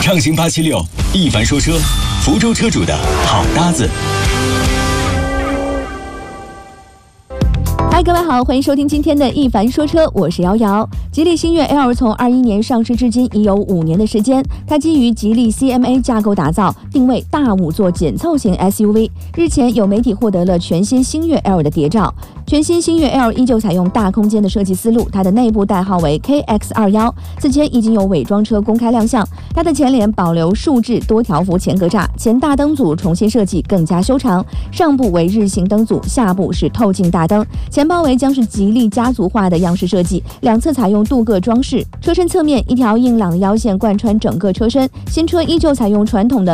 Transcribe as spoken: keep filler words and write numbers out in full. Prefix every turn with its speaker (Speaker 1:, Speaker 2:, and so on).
Speaker 1: 畅行八七六，一凡说车，福州车主的好搭子。
Speaker 2: 嗨，各位好，欢迎收听今天的一凡说车，我是瑶瑶。吉利星越 L 从二一年上市至今已有五年的时间，它基于吉利 C M A 架构打造，定位大五座紧凑型 S U V。日前有媒体获得了全新星越 L 的谍照，全新星越 L 依旧采用大空间的设计思路，它的内部代号为 K X 二十一，此前已经有伪装车公开亮相。它的前脸保留竖置多条幅前格栅，前大灯组重新设计，更加修长，上部为日行灯组，下部是透镜大灯，前包围将是吉利家族化的样式设计，两侧采用镀铬装饰。车身侧面一条硬朗的腰线贯穿整个车身，新车依旧采用传统的